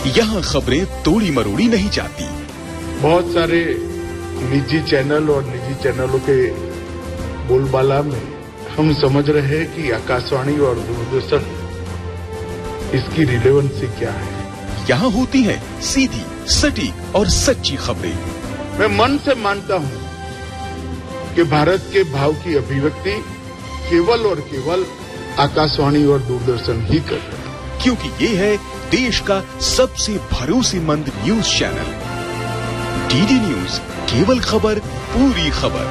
यहाँ खबरें तोड़ी मरोड़ी नहीं जाती। बहुत सारे निजी चैनल और निजी चैनलों के बोलबाला में हम समझ रहे हैं कि आकाशवाणी और दूरदर्शन इसकी रिलेवेंसी क्या है। यहाँ होती है सीधी, सटीक और सच्ची खबरें। मैं मन से मानता हूँ कि भारत के भाव की अभिव्यक्ति केवल और केवल आकाशवाणी और दूरदर्शन ही करते हैं, क्योंकि ये है देश का सबसे भरोसेमंद न्यूज चैनल। डीडी न्यूज, केवल खबर, पूरी खबर।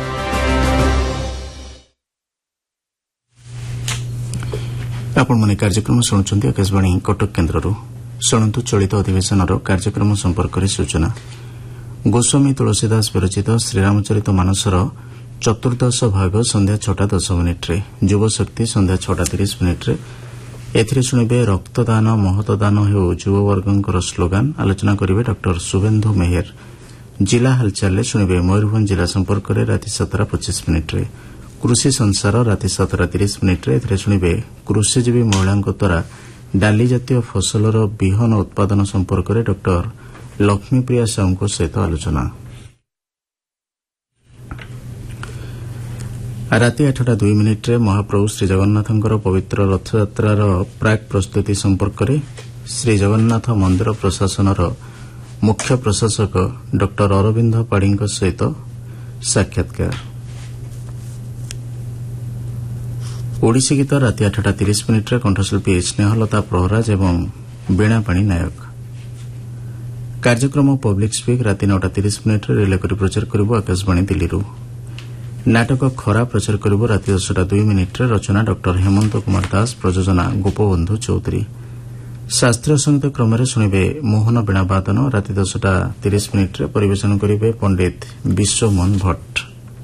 आपण माने कार्यक्रम शुणुचंती आकाशवाणी कटक केन्द्ररू। शुणु चलित अधिवेशन कार्यक्रम संपर्क में सूचना। गोस्वामी तुलसीदास विरचित श्रीरामचरित मानसर चतुर्दश भाग संध्या 6:10 युवशक्ति संध्या 6:30 एथिरे शुणिबे रक्तदान महतदान हेउ युववर्गंकर स्लोगान। आलोचना करिवे डॉक्टर शुभेन्दु मेहर। जिला हालचाल शुणिबे मयूरभंज जिला संपर्क में राति 7:25 कृषि संसार राति 7:30 एथिरे शुणिबे कृषिजीवी महिलांक द्वारा डाली जातीय फसलर बिहन उत्पादन संपर्क में डॉक्टर लक्ष्मीप्रिया साहू सहित आलोचना। राति 8:02 महाप्रभु श्रीजगन्नाथंकर पवित्र रथयात्रार प्राक प्रस्तुति संपर्क में श्रीजगन्नाथ मंदिर प्रशासनर मुख्य प्रशासक डॉक्टर अरविंद पाढ़ी सहित साक्षात्कार। ओडिसी गीत राति 8:30 कंठशिल्पी स्नेहलता प्रहराज एवं बीणापाणी नायक। कार्यक्रम पब्लिक स्पीक राति 9:30 रिले कर प्रचार करिब आकाशवाणी दिल्ली। नाटक खरा प्रचार करिब राति 10:02 रचना डॉक्टर हेमंत कुमार दास, प्रयोजना गोपबंधु चौधरी। शास्त्रीय संगीत क्रम शुणिबे मोहन बीणावादन राति 10:30 परिवेशन करिबे पंडित विश्वमोहन भट्ट।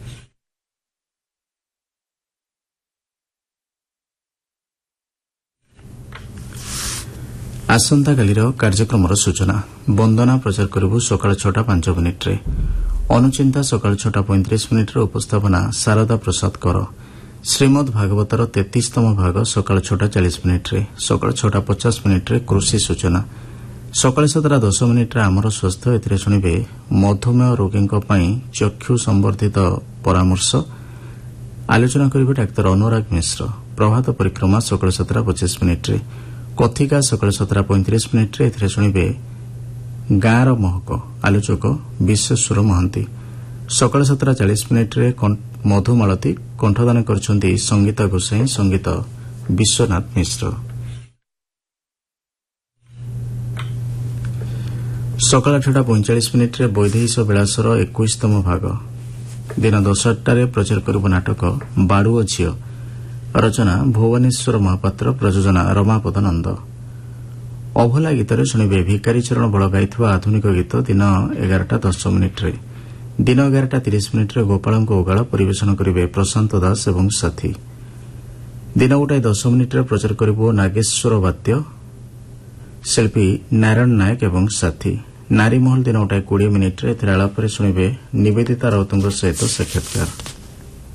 आसंताकालीर कार्यक्रम सूचना। वंदना प्रचार करिबु सकाळ 6:05 अनुचिंता सकाळ 6:35 उपस्थापना शारदा प्रसाद कर। श्रीमद भागवतर 33तम भाग सकाळ 6:40 सकाळ 6:50 कृषि सूचना। सकाळ 7:10 आमर स्वास्थ्य एथिरे शुणिबे मधुमेह रोगींक पई चक्षु संवर्धित परामर्श। आलोचना करिबे डाक्तर अनुराग मिश्र। प्रभात परिक्रमा सकाळ 7:25 कथिका सकाळ 7:35 एथिरे शुणिबे गाँर महक। आलोचक विश्वेश्वर महांती। सकाळ 7:40 मधुमालती कंठदान करछन्ती संगीता गोसाई, संगीत विश्वनाथ मिश्र। सकाळ 8:45 वैदेहीश विलासर 21तम भाग। दिन 10:00 प्रचार करिब नाटक बाड़ुओ झियो। रचना भुवनेश्वर महापात्र, प्रयोजना रमापद नंद। अभला गीतर शुणिबे भिकारी चरण बड़ गाइथिबा आधुनिक गीत दिन 11:10 दिन 11:30 गोपाल ओगाळ परिवेशन करिबे प्रशांत दास एवं साथी। दिन 1:10 प्रचार करिबो नागेश्वर वाद्य, शिल्पी नारायण नायक एवं साथी। नारीमहल दिन 1:20 एथिरे आलापरे शुणिबे निवेदिता राउतଙ୍କ सहित साक्षात्कार।